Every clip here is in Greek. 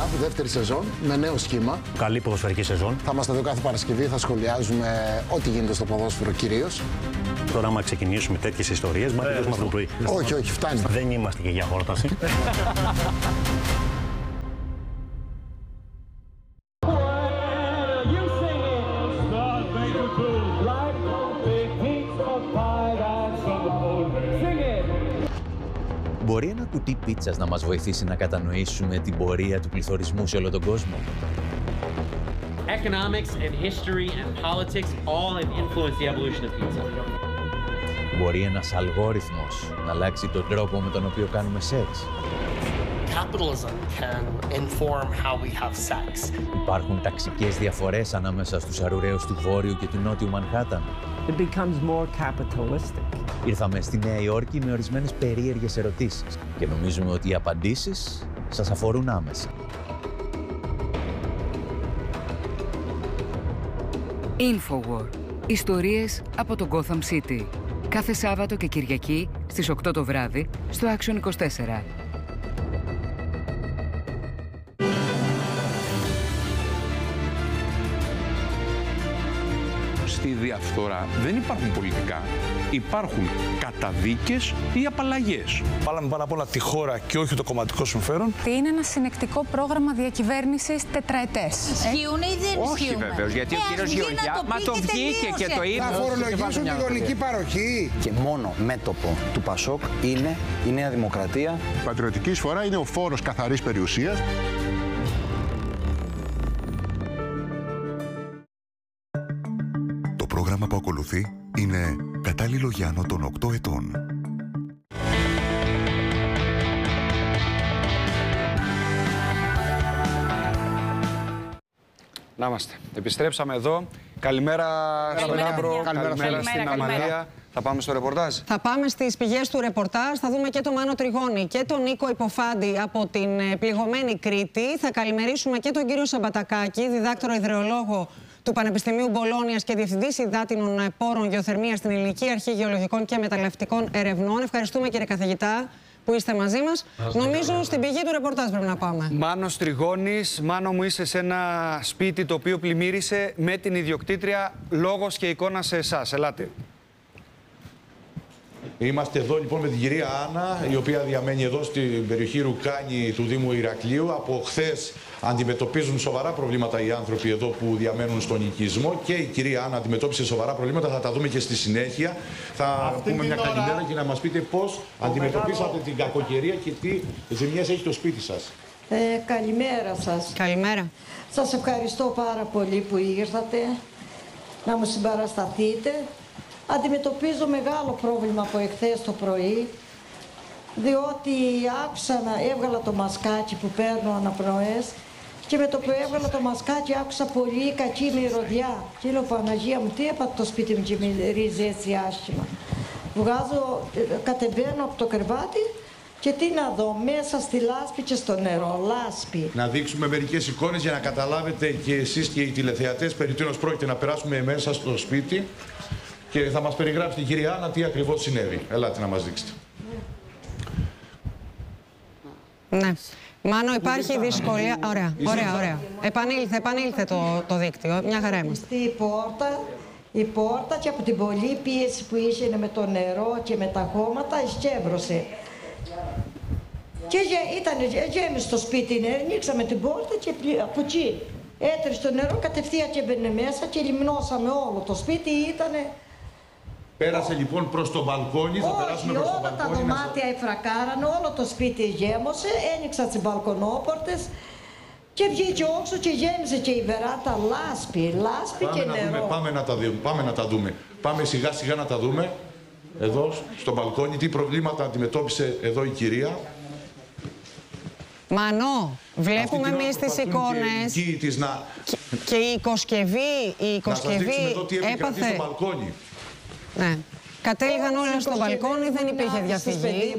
δεύτερη σεζόν, με νέο σχήμα. Καλή ποδοσφαιρική σεζόν. Θα είμαστε εδώ κάθε Παρασκευή, θα σχολιάζουμε ό,τι γίνεται στο ποδόσφαιρο κυρίως. Τώρα, άμα ξεκινήσουμε τέτοιες ιστορίες, μα τελειώσουμε αυτό το πρωί. Όχι, όχι, φτάνει. Δεν είμαστε και για χόρταση. Μπορεί ένα κουτί πίτσας να μας βοηθήσει να κατανοήσουμε την πορεία του πληθωρισμού σε όλο τον κόσμο? Economics and history and politics all have influenced the evolution of pizza. Μπορεί ένας αλγόριθμος να αλλάξει τον τρόπο με τον οποίο κάνουμε σεξ? Capitalism can inform how we have sex. Υπάρχουν ταξικές διαφορές ανάμεσα στους αρουραίους του Βόρειου και του Νότιου Μανχάταν? It becomes more capitalistic. Ήρθαμε στη Νέα Υόρκη με ορισμένες περίεργες ερωτήσεις και νομίζουμε ότι οι απαντήσεις σας αφορούν άμεσα. Infowar. Ιστορίες από το Gotham City. Κάθε Σάββατο και Κυριακή στις 8 το βράδυ στο Action 24. Στη διαφθορά δεν υπάρχουν πολιτικά, υπάρχουν καταδίκες ή απαλλαγές. Βάλαμε πάνω απ' όλα τη χώρα και όχι το κομματικό συμφέρον. Είναι ένα συνεκτικό πρόγραμμα διακυβέρνησης τετραετές. Ισχύουν ή δεν ισχύουν? Όχι βεβαίως, γιατί ο κύριος Γεωργιά, μα το βγήκε και το είπε. Θα φορολογήσουν τη γονική παροχή. Και μόνο μέτωπο του Πασόκ είναι η Νέα Δημοκρατία. Η πατριωτική εισφορά είναι ο φόρος καθαρής περιουσίας. Το πρόγραμμα που ακολουθεί είναι κατάλληλο για άνω των 8 ετών. Να είμαστε. Επιστρέψαμε εδώ. Καλημέρα στον Άμπρο, καλημέρα στην Αμαλία. Θα πάμε στο ρεπορτάζ. Θα πάμε στις πηγές του ρεπορτάζ. Θα δούμε και τον Μάνο Τριγώνη και τον Νίκο Υποφάντη από την πληγωμένη Κρήτη. Θα καλημερίσουμε και τον κύριο Σαμπατακάκη, διδάκτορο ιδρυολόγο του Πανεπιστημίου Μπολόνιας και Διευθυντής Υδάτινων Πόρων Γεωθερμίας στην Ελληνική Αρχή Γεωλογικών και Μεταλλευτικών Ερευνών. Ευχαριστούμε, κύριε καθηγητά, που είστε μαζί μας. Νομίζω στην πηγή του ρεπορτάζ πρέπει να πάμε. Μάνος Τριγώνης, Μάνο μου, είσαι σε ένα σπίτι το οποίο πλημμύρισε με την ιδιοκτήτρια λόγος και εικόνα σε εσάς. Ελάτε. Είμαστε εδώ λοιπόν με την κυρία Άννα, η οποία διαμένει εδώ στην περιοχή Ρουκάνη του Δήμου Ηρακλείου. Από χθες αντιμετωπίζουν σοβαρά προβλήματα οι άνθρωποι εδώ που διαμένουν στον οικισμό και η κυρία Άννα αντιμετώπισε σοβαρά προβλήματα. Θα τα δούμε και στη συνέχεια. Θα πούμε μια καλημέρα και να μας πείτε πώς αντιμετωπίσατε την κακοκαιρία και τι ζημιές έχει το σπίτι σας. Καλημέρα σας. Καλημέρα. Σας ευχαριστώ πάρα πολύ που ήρθατε να μου συμπαρασταθείτε. Αντιμετωπίζω μεγάλο πρόβλημα από εχθές το πρωί, διότι έβγαλα το μασκάκι που παίρνω αναπνοές και με το που έβγαλα το μασκάκι άκουσα πολύ κακή μυρωδιά. Και λέω, Παναγία μου, τι έπατε το σπίτι μου και μυρίζει έτσι άσχημα. Κατεβαίνω από το κρεβάτι και τι να δω, μέσα στη λάσπη και στο νερό, λάσπη. Να δείξουμε μερικές εικόνες για να καταλάβετε και εσείς και οι τηλεθεατές περί τίνος πρόκειται να περάσουμε μέσα στο σπίτι. Και θα μας περιγράψει την κυρία Άννα τι ακριβώς συνέβη. Ελάτε να μας δείξετε. Ναι. Μάνο, υπάρχει δυσκολία. Ωραία, ωραία. Επανήλθε το δίκτυο. Μια χαρά είμαστε. Η πόρτα και από την πολλή πίεση που είχε με το νερό και με τα χώματα εσκέμπρωσε. Και γέμισε το σπίτι, ανοίξαμε την πόρτα και από εκεί έτρεψε το νερό κατευθείαν και μπαινε μέσα και λιμνώσαμε όλο το σπίτι. Πέρασε λοιπόν προς το μπαλκόνι, θα περάσουμε προς το μπαλκόνι. Όλα τα δωμάτια εφρακάρανε, όλο το σπίτι γέμωσε, ένοιξα τις μπαλκονόπορτες και βγήκε όξω και γέμισε και η βεράτα λάσπη και νερό. Πάμε να τα δούμε. Πάμε σιγά σιγά να τα δούμε. Εδώ στο μπαλκόνι, τι προβλήματα αντιμετώπισε εδώ η κυρία. Μανώ, βλέπουμε εμείς τις εικόνες και η οικοσκευή να σας δείξουμε εδώ τι επικρατεί στο μπαλκόνι. Ναι. Κατέληγαν όλα στο μπαλκόνι, δεν υπήρχε διαφυγή.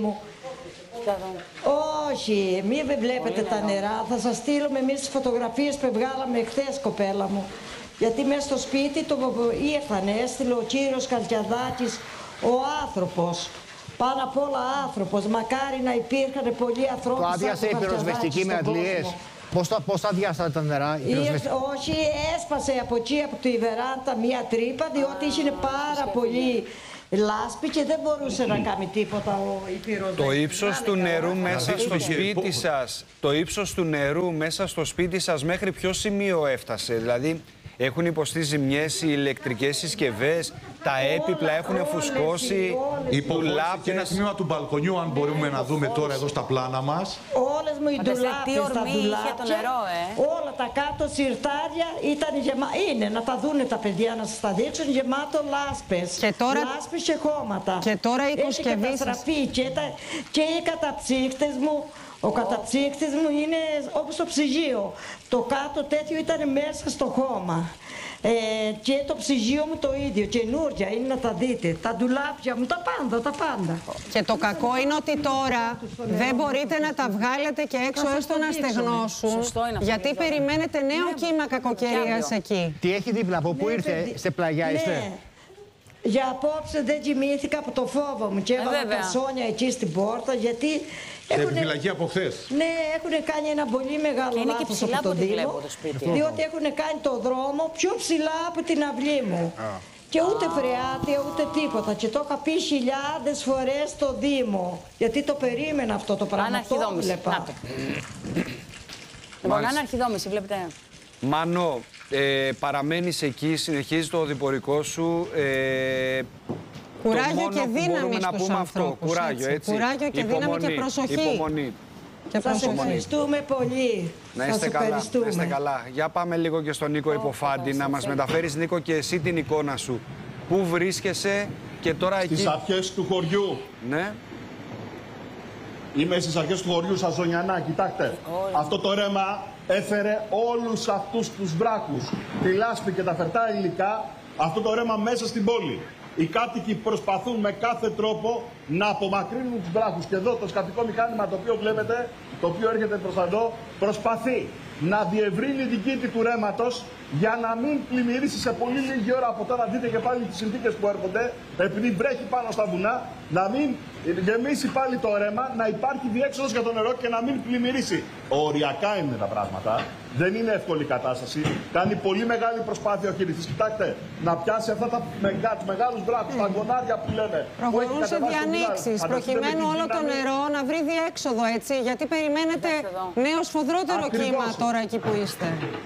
Όχι, μην βλέπετε τα νερά. Θα σας στείλουμε εμείς τις φωτογραφίες που βγάλαμε χθες, κοπέλα μου. Γιατί μέσα στο σπίτι έστειλε ο κύριος Καλκιαδάκης, ο άνθρωπος. Πάνω απ' όλα άνθρωπος. Μακάρι να υπήρχαν πολλοί ανθρώπους. Το άδειασε η πυροσβεστική με αντλίες. Πώς τα διάστατα τα νερά, όχι, έσπασε από εκεί, από τη βεράντα, μία τρύπα, διότι είχε πάρα πολύ λάσπη και δεν μπορούσε να κάνει τίποτα η πυροσβέστη. Το ύψος του νερού μέσα στο σπίτι σας, το ύψος του νερού μέσα στο σπίτι σας μέχρι ποιο σημείο έφτασε? Δηλαδή, έχουν υποστεί ζημιές οι ηλεκτρικές συσκευές, τα έπιπλα έχουν φουσκώσει, υπολάπτες. Και ένα τμήμα του μπαλκονιού, αν μπορούμε να δούμε τώρα εδώ στα πλάνα μας. Όλες μου οι ντουλάπες, τα ντουλάπια, όλα τα κάτω συρτάρια ήταν είναι, να τα δούνε τα παιδιά, να σας τα δείξουν, γεμάτο λάσπες. Και τώρα... Λάσπες και χώματα. Και τώρα η έχει καταστραφεί και οι καταψύχτες μου. Ο καταψύχτης μου είναι όπως το ψυγείο. Το κάτω τέτοιο ήταν μέσα στο χώμα. Και το ψυγείο μου το ίδιο, καινούρια είναι, να τα δείτε. Τα ντουλάπια μου, τα πάντα. Και το κακό είναι ότι τώρα δεν μπορείτε να τα βγάλετε και έξω έστω να στεγνώσουν. Γιατί περιμένετε νέο κύμα κακοκαιρίας εκεί. Τι έχει δίπλα, από πού ήρθε, σε πλαγιά είστε? Για απόψε δεν κοιμήθηκα από το φόβο μου και έβαλα τα σόνια εκεί στην πόρτα, γιατί σε φυλακή από χθες. Ναι, έχουν κάνει ένα πολύ μεγάλο λάθος από τον Δήμο, διότι έχουν κάνει το δρόμο πιο ψηλά από την αυλή μου. Και ούτε φρεάτια, ούτε τίποτα. Και το είχα πει χιλιάδες φορές στο Δήμο, γιατί το περίμενα αυτό το πράγμα. Το βλέπα. Λοιπόν, αναρχιδόμηση, βλέπετε. Μάνο, παραμένεις εκεί, συνεχίζει το οδηπορικό σου. Κουράγιο και δύναμη στους ανθρώπους. Κουράγιο, έτσι. Κουράγιο και δύναμη και προσοχή. Υπομονή. Σας ευχαριστούμε πολύ. Να είστε καλά. Να είστε καλά. Για πάμε λίγο και στον Νίκο Υποφάντη, να μας μεταφέρεις, Νίκο, και εσύ την εικόνα σου. Πού βρίσκεσαι και τώρα εκεί? Στις αρχές του χωριού. Ναι. Είμαι στις αρχές του χωριού σας, Ζωνιανά, κοιτάξτε. Αυτό το ρέμα έφερε όλους αυτούς τους βράχους, τη λάσπη και τα φερτά υλικά, αυτό το ρέμα μέσα στην πόλη. Οι κάτοικοι προσπαθούν με κάθε τρόπο να απομακρύνουν τους βράχους. Και εδώ το σκαφικό μηχάνημα το οποίο βλέπετε, το οποίο έρχεται προς εδώ, προσπαθεί να διευρύνει την κήτη του ρέματος για να μην πλημμυρίσει σε πολύ λίγη ώρα από τώρα. Δείτε και πάλι τις συνθήκες που έρχονται, επειδή βρέχει πάνω στα βουνά, να μην γεμίσει πάλι το ρέμα, να υπάρχει διέξοδος για το νερό και να μην πλημμυρίσει. Οριακά είναι τα πράγματα. Δεν είναι εύκολη κατάσταση. Κάνει πολύ μεγάλη προσπάθεια ο χειριστής. Κοιτάξτε, να πιάσει αυτά τους μεγάλους βράχους, τα γονάρια που λέμε. Προχωρούν σε διανοίξεις, προκειμένου όλο το νερό να βρει διέξοδο, έτσι. Γιατί περιμένετε νέο σφοδρότερο κύμα τώρα εκεί που είστε.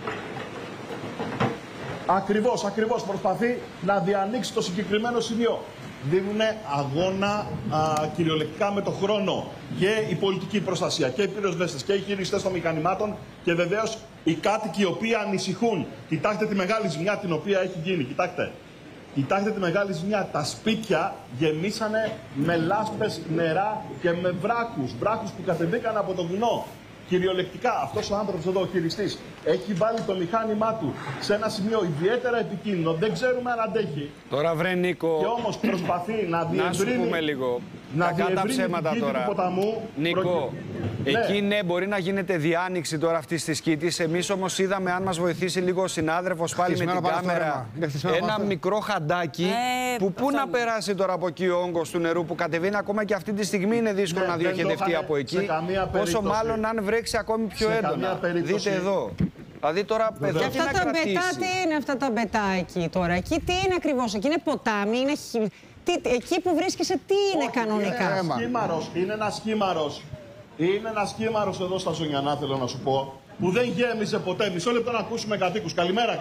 Ακριβώς προσπαθεί να διανοίξει το συγκεκριμένο σημείο. Δίνουν αγώνα κυριολεκτικά με το χρόνο και η πολιτική προστασία και οι πυροσβέστες και οι χειριστές των μηχανημάτων και βεβαίως οι κάτοικοι οι οποίοι ανησυχούν. Κοιτάξτε τη μεγάλη ζημιά την οποία έχει γίνει. Κοιτάξτε τη μεγάλη ζημιά. Τα σπίτια γεμίσανε με λάσπες, νερά και με βράχους που κατεβήκαν από το βουνό. Κυριολεκτικά, αυτός ο άνθρωπος εδώ, ο χειριστής, έχει βάλει το μηχάνημά του σε ένα σημείο ιδιαίτερα επικίνδυνο. Δεν ξέρουμε αν αντέχει. Τώρα βρε Νίκο. Και όμως προσπαθεί να διευρύνει. Να σου πούμε λίγο. Κακά ψέματα τώρα. Ποταμού, Νίκο, εκεί ναι, μπορεί να γίνεται διάνοιξη τώρα αυτής της κήτης. Εμείς όμως είδαμε, αν μας βοηθήσει λίγο ο συνάδελφος πάλι με την κάμερα, ένα μικρό χαντάκι που πού να περάσει τώρα από εκεί ο όγκος του νερού που κατεβαίνει ακόμα και αυτή τη στιγμή είναι δύσκολο να διοχετευτεί από εκεί. Πόσο μάλλον αν βρέξει ακόμη πιο έντονα. Δείτε εδώ. Δηλαδή τώρα εδώ και αυτά τα μπετά, τι είναι αυτά τα μπετά εκεί τώρα? Εκεί τι είναι ακριβώς? Εκεί είναι ποτάμι, είναι εκεί που βρίσκεσαι τι είναι κανονικά? Είναι ένα σχήμαρος. Είναι ένα σχήμαρος εδώ στα Ζωνιανά, θέλω να σου πω, που δεν γέμισε ποτέ. Μισό λεπτό να ακούσουμε κατοίκους. Καλημέρα.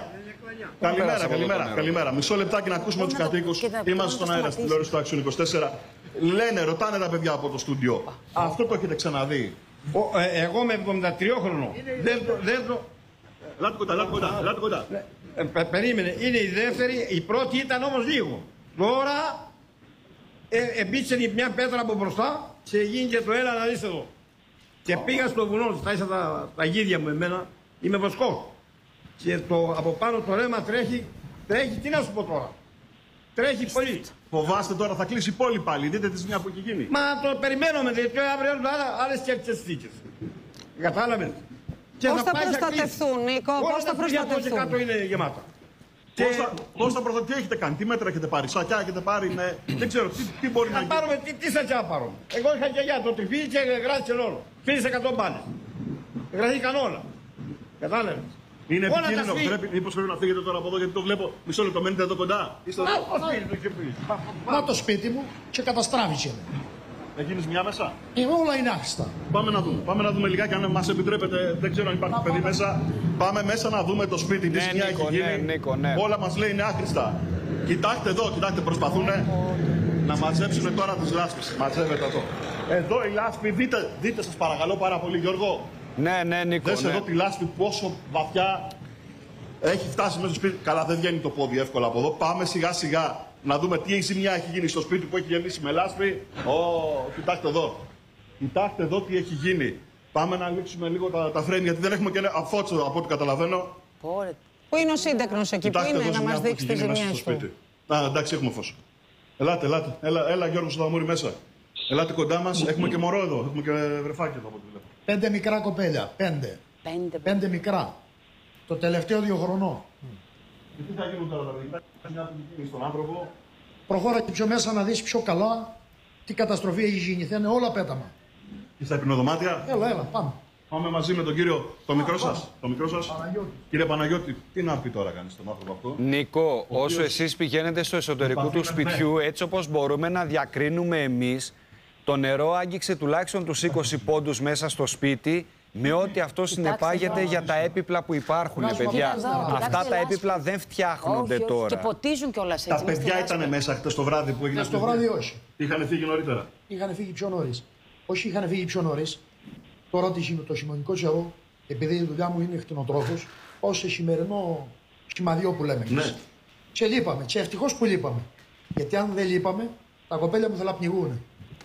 Μισό λεπτάκι να ακούσουμε τους κατοίκους. Είμαστε στον αέρα στην τηλεόραση του Action 24. Ρωτάνε τα παιδιά από το στούντιο. Αυτό το έχετε ξαναδεί? Εγώ με 73χρονο. Δεν το. Λάτε κοντά. Περίμενε. Είναι η δεύτερη. Η πρώτη ήταν όμως λίγο. Τώρα εμπίτσενε μια πέτρα από μπροστά και γίνηκε το έλα να δεις εδώ. Και πήγα στο βουνό, στάισα τα γίδια μου εμένα. Είμαι βοσκός. Και από πάνω το ρέμα τρέχει, τι να σου πω τώρα. Τρέχει πολύ. Φοβάστε τώρα θα κλείσει η πόλη πάλι, δείτε τη ζημιά που έχει γίνει. Μα το περιμένουμε, διότι αύριο άλλες και συνθήκες. Κατάλαβες. Πώς θα προστατευτούν, Νίκο, πώς θα προστατευτούν? Κάτω είναι γεμάτα. Πώς θα προστατευτούν, τι έχετε κάνει, τι μέτρα έχετε πάρει, σακιά έχετε πάρει, δεν ξέρω, τι μπορεί να γίνει. Πάρουμε, τι σακιά πάρουμε. Εγώ είχα γιαγιά, το τριφύλι και γράψε όλο. 1.100 μπάνες. Γραφήκαν όλα. Κατάλαβες. Είναι επικίνδυνο. Μήπως πρέπει να φύγετε τώρα από εδώ, γιατί το βλέπω. Μισό λεπτό, μένετε εδώ κοντά. Να το σπίτι μου και καταστράφηκε. Έγινες μια μέσα. Όλα είναι άχρηστα. Πάμε να δούμε. Πάμε να δούμε λιγάκι, αν μας επιτρέπετε. Δεν ξέρω αν υπάρχει παιδί μέσα. Πάμε μέσα να δούμε το σπίτι. Τι ζημιά έχει γίνει. Όλα μας λέει είναι άχρηστα. Κοιτάξτε εδώ, κοιτάξτε, προσπαθούν να μαζέψουν τώρα τις λάσπες. Μαζεύετε εδώ. Εδώ η λάσπη, δείτε σας παρακαλώ πάρα πολύ, Γιώργο. Ναι, Νίκο. Δες εδώ τη λάσπη πόσο βαθιά έχει φτάσει μέσα στο σπίτι. Καλά, δεν βγαίνει το πόδι εύκολα από εδώ. Πάμε σιγά σιγά να δούμε τι ζημιά έχει γίνει στο σπίτι που έχει γεμίσει με λάσπη. Κοιτάξτε εδώ. Κοιτάξτε εδώ τι έχει γίνει. Πάμε να ανοίξουμε λίγο τα φρέμια, γιατί δεν έχουμε και ένα φότσο από ό,τι καταλαβαίνω. Πού είναι ο σύντεκνος εκεί, πού είναι, να μας δείξει τις ζημιές του. Εντάξει, έχουμε φως. Ελάτε. Έλα Γιώργο Σοδαμούρη μέσα. Ελάτε κοντά μας. Έχουμε και μωρό εδώ. Έχουμε και βρεφάκι εδώ από ό,τι βλέπω. 5 μικρά κοπέλια. 5 μικρά. Το τελευταίο 2 χρονών. Και τι θα γίνουν τώρα τα παιδιά, μια που γίνει στον άνθρωπο. Προχώρα και πιο μέσα να δεις πιο καλά τι καταστροφή έχει γίνει. Θα είναι όλα πέταμα. Και στα υπνοδωμάτια. Έλα, πάμε. Πάμε μαζί με τον κύριο, το μικρό σας. Κύριε Παναγιώτη, τι να πει τώρα κάνει στον άνθρωπο αυτό. Νίκο, όσο εσείς πηγαίνετε στο εσωτερικό του σπιτιού, έτσι όπως μπορούμε να διακρίνουμε εμείς, το νερό άγγιξε τουλάχιστον τους 20 πόντους μέσα στο σπίτι, με ό,τι αυτό συνεπάγεται για τα έπιπλα που υπάρχουν, παιδιά. Αυτά τα έπιπλα δεν φτιάχνονται τώρα. Και ποτίζουν κιόλας έτσι. Τα παιδιά ήταν μέσα χτες το βράδυ που έγινε. Χτες το βράδυ όχι. Είχαν φύγει νωρίτερα. Είχαν φύγει πιο νωρίς. Όχι, είχαν φύγει πιο νωρίς. Τώρα το χειμωνικό καιρό, επειδή η δουλειά μου είναι κτηνοτρόφος, πάω σε χειμερινό σχημαδιό που λέμε. Ναι. Και λείπαμε. Και ευτυχώς που λείπαμε. Γιατί αν δεν λείπαμε, τα κοπέλια μου θα λαπνιγούν.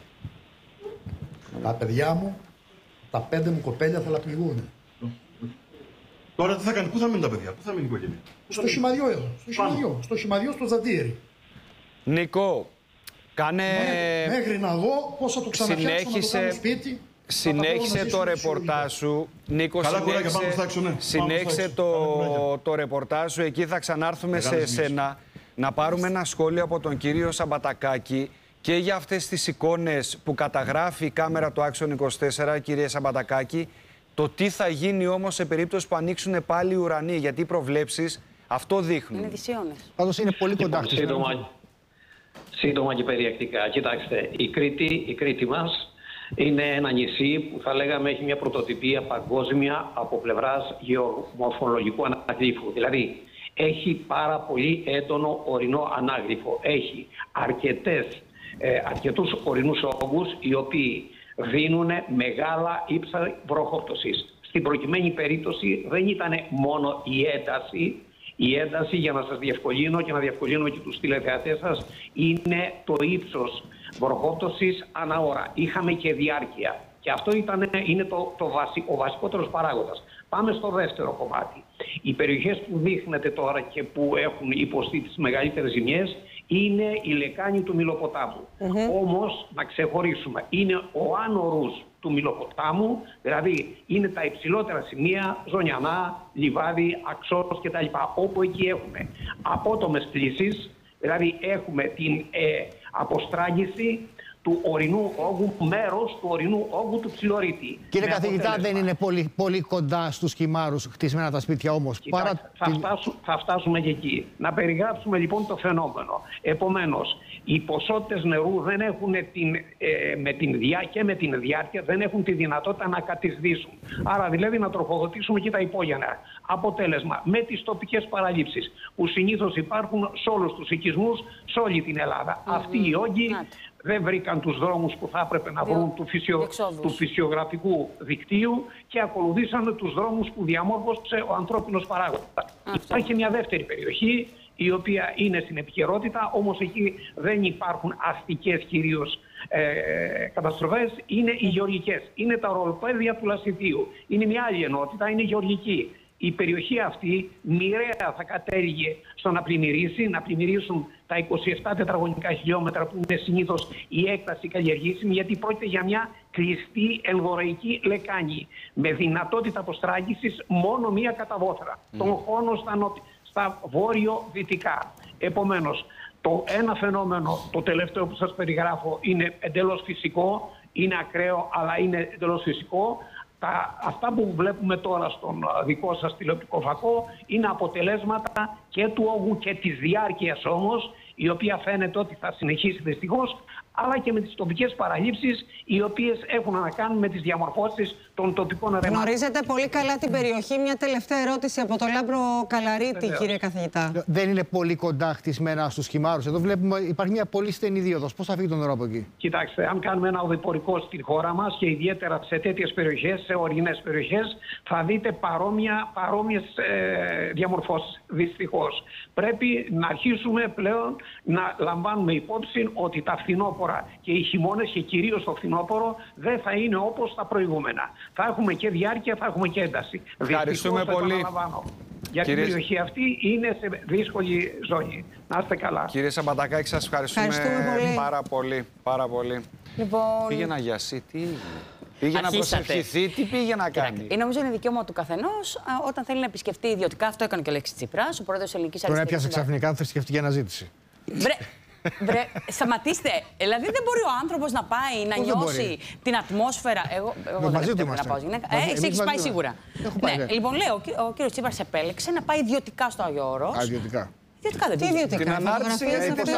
Τα παιδιά μου, τα 5 μου κοπέλια θα λαπνιγούν. Τώρα τι θα κάνει, πού θα μείνουν τα παιδιά, πού θα μείνει η οικογένεια. Στο χειμαδιό εδώ. Στο χειμαδιό, στο Ζαντήρι. Νίκο, κάνε. Μέχρι να δω πώς θα το ξαναφτιάξω, να το κάνω σπίτι. Συνέχισε το ρεπορτάζ σου. Νίκο, συνέχισε το ρεπορτάζ σου. Εκεί θα ξανάρθουμε σε εσένα να πάρουμε ένα σχόλιο από τον κύριο Σαμπατακάκη και για αυτές τις εικόνες που καταγράφει η κάμερα του Action 24, κύριε Σαμπατακάκη, το τι θα γίνει όμως σε περίπτωση που ανοίξουν πάλι οι ουρανοί, γιατί οι προβλέψεις αυτό δείχνουν. Είναι δυσίωνες. Πάντως είναι πολύ κοντά. Σύντομα και περιεκτικά. Κοιτάξτε, η Κρήτη μας είναι ένα νησί που θα λέγαμε έχει μια πρωτοτυπία παγκόσμια από πλευράς γεωμορφολογικού αναγλύφου. Δηλαδή, έχει πάρα πολύ έντονο ορεινό ανάγλυφο. Έχει αρκετούς ορεινούς όγκους, οι οποίοι δίνουν μεγάλα ύψα βροχόπτωσης. Στην προκειμένη περίπτωση δεν ήταν μόνο η ένταση, για να σας διευκολύνω και να διευκολύνω και τους τηλεθεατές σας, είναι το ύψος βροχόπτωσης ανά ώρα. Είχαμε και διάρκεια. Και αυτό είναι ο βασικότερος παράγοντας. Πάμε στο δεύτερο κομμάτι. Οι περιοχές που δείχνετε τώρα και που έχουν υποστεί τις μεγαλύτερες ζημιές είναι η λεκάνη του Μυλοποτάμου. Όμως, να ξεχωρίσουμε, είναι ο άνορους του Μυλοποτάμου, δηλαδή είναι τα υψηλότερα σημεία, Ζωνιανά, Λιβάδι, Αξός κτλ. Όπου εκεί έχουμε απότομες πλύσεις, δηλαδή έχουμε την αποστράγγιση του ορεινού όγκου, μέρος του ορεινού όγκου του Ψιλορίτη. Κύριε καθηγητά, δεν είναι πολύ κοντά στους χυμάρους χτισμένα τα σπίτια όμως? Θα φτάσουμε και εκεί. Να περιγράψουμε λοιπόν το φαινόμενο. Επομένως, οι ποσότητες νερού δεν έχουν με την διάρκεια δεν έχουν τη δυνατότητα να κατεισδύσουν. Άρα δηλαδή να τροφοδοτήσουμε και τα υπόγεια. Αποτέλεσμα, με τις τοπικές παραλήψεις που συνήθως υπάρχουν σε όλους τους οικισμούς, σε όλη την Ελλάδα. Αυτοί οι όγκοι δεν βρήκαν τους δρόμους που θα έπρεπε να βρουν του φυσιογραφικού δικτύου και ακολουθήσαν τους δρόμους που διαμόρφωσε ο ανθρώπινος παράγοντας. Υπάρχει μια δεύτερη περιοχή, η οποία είναι στην επικαιρότητα, όμως εκεί δεν υπάρχουν αστικές κυρίως καταστροφές, είναι οι γεωργικές. Είναι τα οροπέδια του Λασιθίου. Είναι μια άλλη ενότητα, είναι γεωργική. Η περιοχή αυτή μοιραία θα κατέληγε στο να πλημμυρίσουν τα 27 τετραγωνικά χιλιόμετρα που είναι συνήθως η έκταση καλλιεργήσιμη, γιατί πρόκειται για μια κλειστή ενδορεϊκή λεκάνη με δυνατότητα αποστράγγισης μόνο μία καταβόθρα. Τον χώνο στα βόρειο-δυτικά. Επομένως, το ένα φαινόμενο, το τελευταίο που σας περιγράφω, είναι εντελώς φυσικό, είναι ακραίο, αλλά είναι εντελώς φυσικό. Αυτά που βλέπουμε τώρα στον δικό σας τηλεοπτικό φακό είναι αποτελέσματα και του όγκου και της διάρκειας όμως, η οποία φαίνεται ότι θα συνεχίσει δυστυχώς, αλλά και με τις τοπικές παραλήψεις, οι οποίες έχουν να κάνουν με τις διαμορφώσεις των τοπικών ρεμάτων. Γνωρίζετε πολύ καλά την περιοχή. Μια τελευταία ερώτηση από τον Λάμπρο Καλαρίτη, κύριε καθηγητά. Δεν είναι πολύ κοντά χτισμένα στους Χυμάρους. Εδώ βλέπουμε υπάρχει μια πολύ στενή δίωδος. Πώς θα φύγει το νερό από εκεί? Κοιτάξτε, αν κάνουμε ένα οδηπορικό στη χώρα μας και ιδιαίτερα σε τέτοιες περιοχές, σε ορεινές περιοχές, θα δείτε παρόμοιες διαμορφώσεις. Δυστυχώς. Πρέπει να αρχίσουμε πλέον να λαμβάνουμε υπόψη ότι τα φθινόπωρα και οι χειμώνες και κυρίως το φθινόπωρο δεν θα είναι όπως τα προηγούμενα. Θα έχουμε και διάρκεια, θα έχουμε και ένταση. Ευχαριστούμε πολύ. Για την περιοχή αυτή είναι σε δύσκολη ζώνη. Να είστε καλά. Κύριε Σαμπατακάκη, σας ευχαριστούμε πάρα πολύ. Λοιπόν... Πήγε να γιασεί, τι έγινε? Πήγε να προσευχηθεί, τι πήγε να κάνει? Νομίζω είναι δικαίωμα του καθενός όταν θέλει να επισκεφτεί ιδιωτικά. Αυτό έκανε και ο Αλέξης Τσίπρας, ο πρόεδρος της Ελληνικής Αριστεράς. Τον έπιασε ξαφνικά, θα θρησκευτική για αναζήτηση. Βρε, σταματήστε. Δηλαδή δεν μπορεί ο άνθρωπος να πάει να νιώσει την ατμόσφαιρα. Εγώ δεν πρέπει να πάω γυναίκα. Εσύ έχεις πάει σίγουρα. Λοιπόν, λέω, ο κύριος Τσίπρας επέλεξε να πάει ιδιωτικά στο Αγιό Όρος. Ιδιωτικά. Ιδιωτικά δεν πήγε. Την ανάρτηση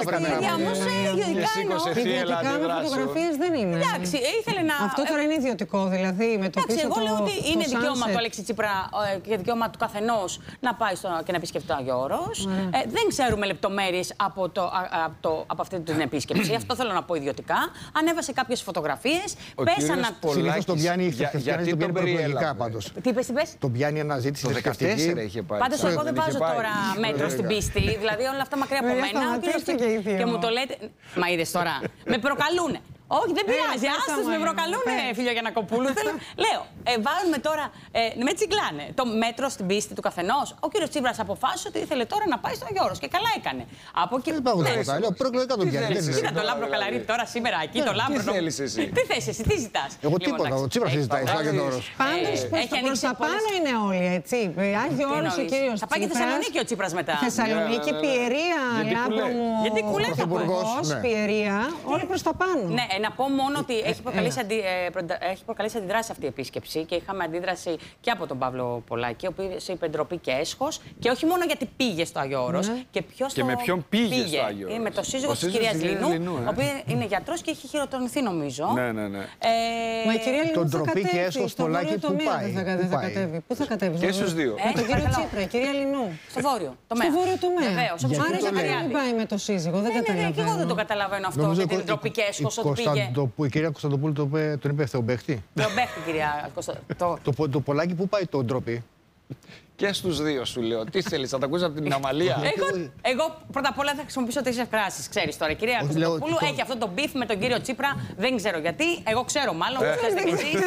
ιδιωτικά με φωτογραφίες δεν είναι. Εντάξει, ήθελε να... Αυτό τώρα είναι ιδιωτικό, δηλαδή με το πίσω εγώ λέω ότι είναι δικαίωμα του Αλέξη Τσίπρα και δικαίωμα του καθενός να πάει και να επισκεφτεί το Αγιό Όρος. Δεν ξέρουμε λεπτομέρειες από αυτή την επίσκεψη. Αυτό θέλω να πω ιδιωτικά. Ανέβασε κάποιες φωτογραφίες. Πέσαν να... Συνήθως τον πιάνει προεκλογικά πάντως. Τι είπες? Τον πιάνει αναζήτηση θρησκευτική. Πάντως εγώ δεν βάζω τώρα μέτρο στην πίστη. Δηλαδή όλα αυτά μακριά από μένα. Και μου το λέτε. Μα είδες τώρα. Με προκαλούνε. Όχι, δεν πειράζει. Άστος, με προκαλούνε, φίλιο Γιαννακοπούλου. Λέω, βάλουμε τώρα. Με τσιγκλάνε. Το μέτρο στην πίστη του καθενός. Ο κύριος Τσίπρας αποφάσισε ότι ήθελε τώρα να πάει στο Αγιό Όρος. Και καλά έκανε. Από εκεί. Δεν πάω τίποτα. Λέω, προεκλογικά τον πιάνει. Κοίτα το Λάμπρο Καλαρίτη τώρα σήμερα εκεί. Το Λάμπρο. Τι θέλεις εσύ? Τι θες εσύ, τι ζητάς? Εγώ τίποτα. Ο Τσίπρας ζητάει στο Αγιό Όρος. Πάντως προς τα πάνω είναι όλοι, έτσι. Αγιό Όρος ο κύριος Τσίπρας. Θα πάει και Θεσσαλονίκη ο Τσίπρας μετά. Θεσσαλονίκη, Πιερία, Λάμπρο μου. Γιατί κουλεύει ο Πρωθυπουργός, Πιερία, όλοι προς τα πάνω. Ναι, να πω μόνο ότι έχει προκαλέσει αντιδράσει αυτή η επίσκεψη και είχαμε αντίδραση και από τον Παύλο Πολάκη, ο οποίος είπε ντροπή και έσχος. Και όχι μόνο γιατί πήγε στο Αγιό Όρος. Και με ποιον πήγε στο Αγιό Όρος? Με το σύζυγο της κυρίας Λινού, ο οποίος είναι γιατρός και έχει χειροτονηθεί, νομίζω. Ναι. Μα η κυρία Λινού θα ντροπή και έσχος Πολάκη που πάει? Πού θα κατέβει? Και στους δύο. Με τον κύριο Τσίπρα, η κυρία Λινού. Στο βόρειο τομέα. Στο βόρειο τομέα. Βεβαίως. Άρα γιατί πάει με το σύζυγο? Δεν καταλαβαίνω. Και εγώ δεν το καταλαβαίνω αυτό. Με την ντροπή και έσχος ότι πήγε. Η κυρία Κωνσταντοπούλου τον είπε Θεομπέχτη. Θεομπέχτη, κυρία Κωνσταντοπούλου. Το Πολάκη που πάει το ντροπή? Και στους δύο σου λέω. Τι θέλεις, θα τα ακούσεις από την Αμαλία? Εγώ πρώτα απ' όλα θα χρησιμοποιήσω 4 εκφράσεις. Ξέρεις τώρα, η κυρία Κωνσταντοπούλου έχει αυτό το μπιφ με τον κύριο Τσίπρα. Δεν ξέρω γιατί. Εγώ ξέρω μάλλον. Ξέρετε κι εσείς.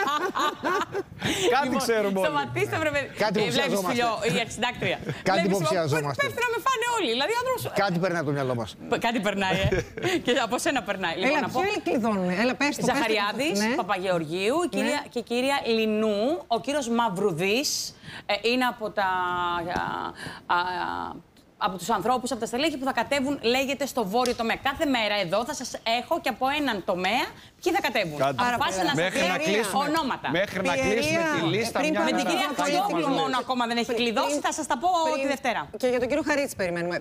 Κάτι ξέρουμε όλοι. Σταματήστε, βρε παιδί. Κάτι υποψιαζόμαστε. Η αρχισυντάκτρια. Κάτι υποψιαζόμαστε. Πέφτει να με φάνε όλοι. Κάτι περνάει από το μυαλό μας. Κάτι περνάει, Και από σένα περνάει. Έλα, ποιο κλειδώνουμε? Έλα, πες το. Ζαχαριάδης, Παπαγεωργίου και η κυρία Λινού, ο κύριος Μαυρουδής. Είναι από τους ανθρώπους, από τα στελέχη που θα κατέβουν, λέγεται, στο βόρειο τομέα. Κάθε μέρα εδώ θα σας έχω και από έναν τομέα ποιοι θα κατέβουν. Αποφάσισα να σας πω ονόματα. Μέχρι να κλείσουμε τη λίστα. Με την κυρία Χριστόπουλου μόνο ακόμα δεν έχει κλειδώσει, θα σας τα πω τη Δευτέρα. Και για τον κύριο Χαρίτση περιμένουμε.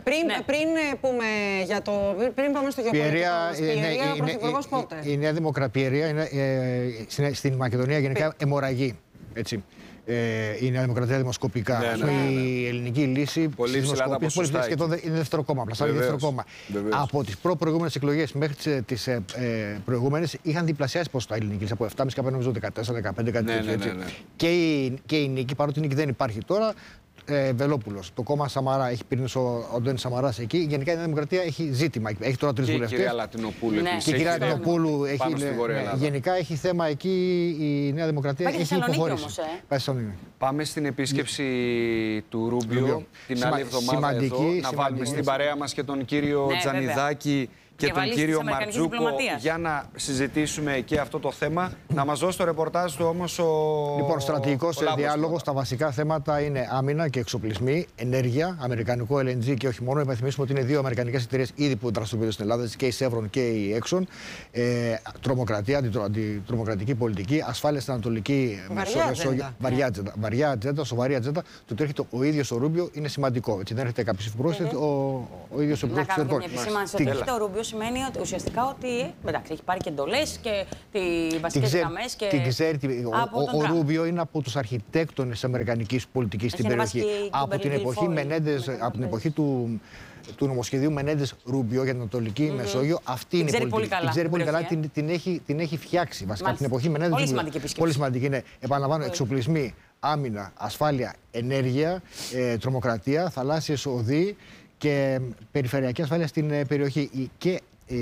Πριν πάμε στο γεωπολιτικό, ο Πρωθυπουργός πότε? Η Νέα Δημοκρατία στην Μακεδονία γενικά αιμορραγεί. Η Νέα Δημοκρατία δημοσκοπικά. Η ελληνική λύση πολύ ψηλά σχεδόν είναι δεύτερο κόμμα. Δεύτερο κόμμα. Από τις προηγούμενες εκλογές μέχρι τις προηγούμενες είχαν διπλασιάσει ποσοστά ελληνική λύση. Από 7,5 και νομίζω 14-15, κάτι τέτοιο. Και η νίκη, παρότι η νίκη δεν υπάρχει τώρα, Βελόπουλος. Το κόμμα Σαμαρά έχει πυρήνες ο Αντώνης Σαμαράς εκεί. Γενικά η Νέα Δημοκρατία έχει ζήτημα. Έχει τώρα 3 βουλευτές. Και η κυρία Λατινοπούλου. Και η κυρία Λατινοπούλου γενικά έχει θέμα εκεί. Η Νέα Δημοκρατία έχει υποχωρήσει. Πάμε στην επίσκεψη του Ρούμπιο την άλλη εβδομάδα εδώ. Να βάλουμε στην παρέα μας και τον κύριο Τζανιδάκη και τον κύριο Μαρτζούκο για να συζητήσουμε και αυτό το θέμα. Να μας δώσει το ρεπορτάζ του όμως ο... Λοιπόν, στρατηγικός διάλογος στα βασικά θέματα είναι άμυνα και εξοπλισμοί, ενέργεια, αμερικανικό LNG και όχι μόνο. Υπενθυμίσουμε ότι είναι δύο αμερικανικές εταιρείες ήδη που δραστηριοποιούνται στην Ελλάδα, και η Chevron και η Exxon. Τρομοκρατία, αντιτρομοκρατική πολιτική, ασφάλεια στην Ανατολική Μεσόγειο. Βαριά ατζέντα, σοβαρή ατζέντα. Το ότι έρχεται ο ίδιος ο Ρούμπιο είναι σημαντικό. Έτσι, δεν έρχεται κάποιος πρόσθετο, ο ίδιος ο Υπουργός Εξωτερικών. Να κάνω μια επισήμανση ότι έρχεται ο Ρούμπιο σημαίνει ότι ουσιαστικά ότι εντάξει, έχει πάρει και εντολές και τις βασικές γραμμές. Ο Ρούμπιο είναι από τους αρχιτέκτονες της αμερικανικής πολιτικής στην περιοχή. Από την εποχή του νομοσχεδίου Μενέντες Ρούμπιο για την Ανατολική Μεσόγειο, αυτή είναι η πολιτική. Την ξέρει πολύ καλά, την έχει φτιάξει βασικά. Την εποχή Μενέντες Ρούμπιο. Πολύ σημαντική είναι, επαναλαμβάνω, εξοπλισμοί, άμυνα, ασφάλεια, ενέργεια, τρομοκρατία, θαλάσσιες οδοί και περιφερειακή ασφάλεια στην περιοχή. Και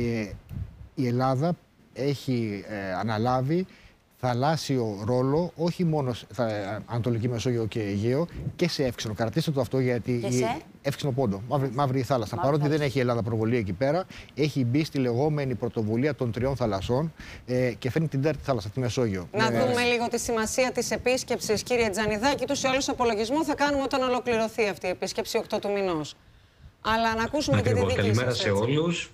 η Ελλάδα έχει αναλάβει θαλάσσιο ρόλο, όχι μόνο στα Ανατολική Μεσόγειο και Αιγαίο, και σε Εύξηνο. Κρατήστε το αυτό, γιατί Εύξηνο Πόντο, Μαύρη θάλασσα. Παρότι δεν έχει η Ελλάδα προβολή εκεί πέρα, έχει μπει στη λεγόμενη πρωτοβουλία των 3 θαλασσών και φέρνει την 4η θάλασσα, τη Μεσόγειο. Να δούμε λίγο τη σημασία της επίσκεψης, κύριε Τζανιδάκη. Τους σε όλους απολογισμό θα κάνουμε όταν ολοκληρωθεί αυτή η επίσκεψη 8 του μηνός. Αλλά να ακούσουμε και τη δική σας. Καλημέρα σε όλους.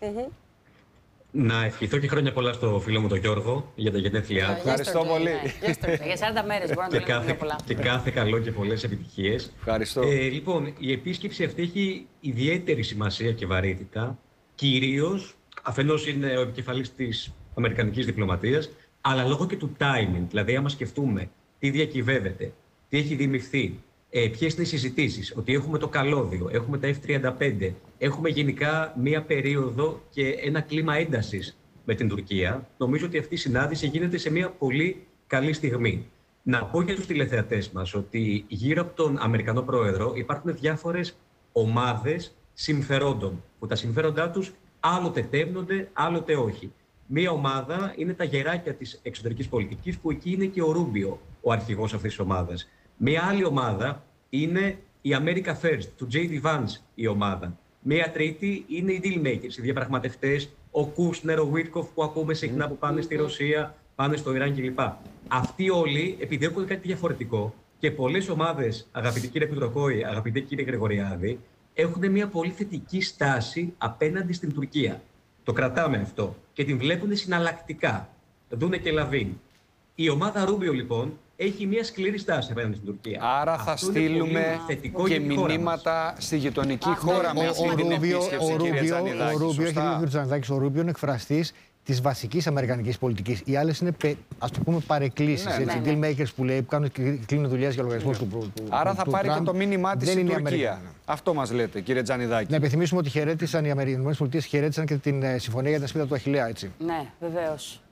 Να ευχηθώ και χρόνια πολλά στο φίλο μου τον Γιώργο για τα γενέθλιά του. Ευχαριστώ πολύ. Για 40 μέρες μπορώ να το λέμε πολλά. Και κάθε καλό και πολλές επιτυχίες. Ευχαριστώ. Λοιπόν, η επίσκεψη αυτή έχει ιδιαίτερη σημασία και βαρύτητα. Κυρίως, αφενός είναι ο επικεφαλής της αμερικανικής διπλωματίας, αλλά λόγω και του timing. Δηλαδή, άμα σκεφτούμε τι διακυβεύεται, τι έχει δημιουργηθεί, ποιες είναι οι συζητήσεις, ότι έχουμε το καλώδιο, έχουμε τα F-35, έχουμε γενικά μία περίοδο και ένα κλίμα έντασης με την Τουρκία. Νομίζω ότι αυτή η συνάντηση γίνεται σε μία πολύ καλή στιγμή. Να πω για τους τηλεθεατές μας ότι γύρω από τον Αμερικανό Πρόεδρο υπάρχουν διάφορες ομάδες συμφερόντων, που τα συμφέροντά τους άλλοτε τέμνονται, άλλοτε όχι. Μία ομάδα είναι τα γεράκια της εξωτερικής πολιτικής, που εκεί είναι και ο Ρούμπιο, ο αρχηγός αυτής της ομάδας. Μία άλλη ομάδα είναι η America First, του J.D. Vance η ομάδα. Μία τρίτη είναι οι deal makers, οι διαπραγματευτές, ο Κούσνερ, ο Βίτκοφ που ακούμε συχνά που πάνε στη Ρωσία, πάνε στο Ιράν κλπ. Αυτοί όλοι επιδιώκουν κάτι διαφορετικό και πολλές ομάδες, αγαπητοί κύριε Πιτροκόη, αγαπητοί κύριε Γρηγοριάδη, έχουν μια πολύ θετική στάση απέναντι στην Τουρκία. Το κρατάμε αυτό και την βλέπουν συναλλακτικά. Δούνε και Λαβίν. Η ομάδα Ρούμπιο λοιπόν έχει μια σκληρή στάση απέναντι στην Τουρκία. Άρα θα στείλουμε και μηνύματα στη γειτονική χώρα με αυτή την επίσκεψη, κύριε Τζανιδάκη. Ο Ρούμπιο είναι εκφραστής της βασικής αμερικανικής πολιτικής. Οι άλλες είναι, ας το πούμε, παρεκκλήσεις. Deal makers που λέει, που κλείνουν δουλειές για λογαριασμό του. Άρα θα πάρει και το μήνυμά της στην Τουρκία. Αυτό μας λέτε, κύριε Τζανιδάκη. Να υπενθυμίσουμε ότι χαιρέτησαν οι ΗΠΑ, χαιρέτησαν και την συμφωνία για την ασπίδα του Αχιλλέα, έτσι. Ναι, βεβαίως.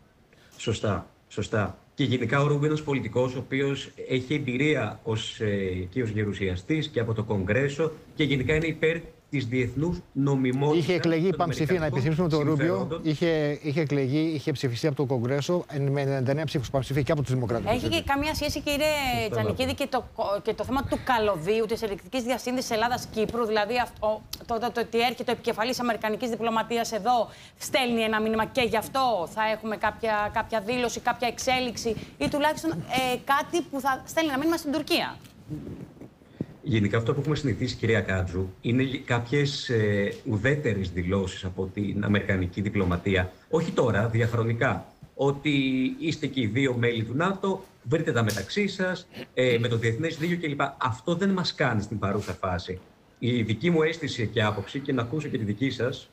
Σωστά. Και γενικά ο Ρούμπιο είναι ένας πολιτικός ο οποίος έχει εμπειρία και ως γερουσιαστής και από το Κογκρέσο και γενικά είναι υπέρ της διεθνούς νομιμότητας. Είχε εκλεγεί πανψηφία, να επιθυμίσουμε τον Ρούμπιο. Είχε εκλεγεί, είχε ψηφιστεί από το Κογκρέσο με 99 ψήφους πανψηφία και από τους Δημοκράτες. Έχει και καμία σχέση, κύριε Τζανικίδη, και το θέμα του καλωδίου, της ελεκτρικής διασύνδεσης Ελλάδας-Κύπρου. Δηλαδή το ότι έρχεται ο επικεφαλής αμερικανικής διπλωματίας εδώ, στέλνει ένα μήνυμα και γι' αυτό θα έχουμε κάποια δήλωση, κάποια εξέλιξη ή τουλάχιστον κάτι που θα στέλνει ένα μήνυμα στην Τουρκία. Γενικά αυτό που έχουμε συνηθίσει, κυρία Κάτζου, είναι κάποιες ουδέτερες δηλώσεις από την αμερικανική διπλωματία. Όχι τώρα, διαχρονικά. Ότι είστε και οι δύο μέλη του ΝΑΤΟ, βρείτε τα μεταξύ σας, με το διεθνές δίκαιο κλπ. Αυτό δεν μας κάνει στην παρούσα φάση. Η δική μου αίσθηση και άποψη, και να ακούσω και τη δική σας.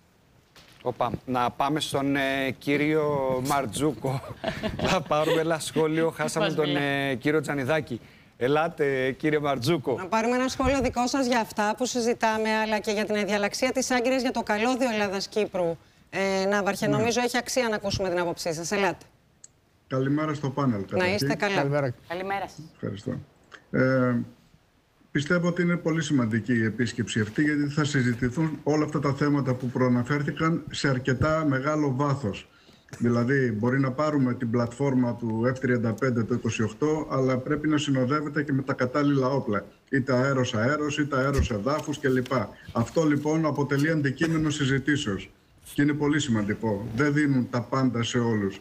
Να πάμε στον κύριο Μαρτζούκο. Θα πάρουμε ένα σχόλιο. Χάσαμε τον κύριο Τζανιδάκη. Ελάτε, κύριε Μαρτζούκο. Να πάρουμε ένα σχόλιο δικό σας για αυτά που συζητάμε, αλλά και για την διαλαξία της άγκυρας για το καλώδιο Ελλάδας-Κύπρου. Ναύαρχε, νομίζω έχει αξία να ακούσουμε την άποψή σας. Ελάτε. Καλημέρα στο πάνελ. Να είστε καλά. Καλημέρα σας. Ευχαριστώ. Πιστεύω ότι είναι πολύ σημαντική η επίσκεψη αυτή, γιατί θα συζητηθούν όλα αυτά τα θέματα που προαναφέρθηκαν σε αρκετά μεγάλο βάθος. Δηλαδή, μπορεί να πάρουμε την πλατφόρμα του F-35 το 28, αλλά πρέπει να συνοδεύεται και με τα κατάλληλα όπλα. Είτε αέρος-αέρος, είτε αέρος-εδάφους κλπ. Αυτό λοιπόν αποτελεί αντικείμενο συζητήσεως. Και είναι πολύ σημαντικό. Δεν δίνουν τα πάντα σε όλους.